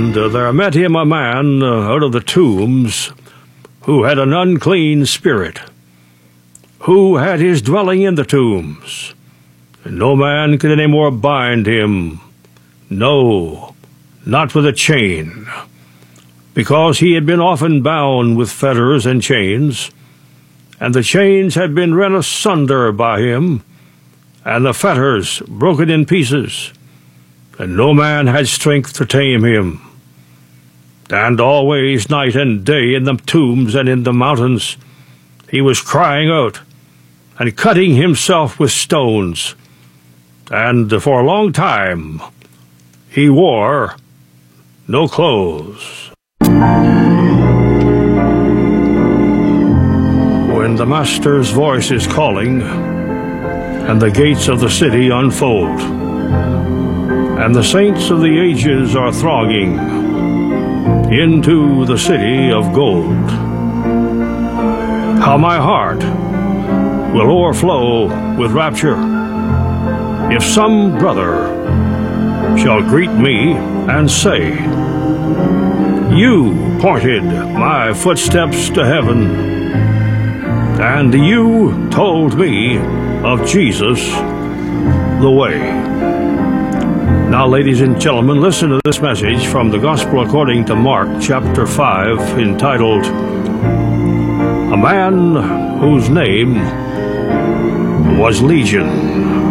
There met him a man out of the tombs, who had an unclean spirit, who had his dwelling in the tombs. And no man could any more bind him, no, not with a chain, because he had been often bound with fetters and chains, and the chains had been rent asunder by him, and the fetters broken in pieces, and no man had strength to tame him. And always, night and day, in the tombs and in the mountains, he was crying out and cutting himself with stones. And for a long time he wore no clothes. When the Master's voice is calling, and the gates of the city unfold, and the saints of the ages are thronging into the city of gold, how my heart will overflow with rapture if some brother shall greet me and say, "You pointed my footsteps to heaven, and you told me of Jesus the way." Now, ladies and gentlemen, listen to this message from the Gospel according to Mark, chapter 5, entitled, "A Man Whose Name Was Legion."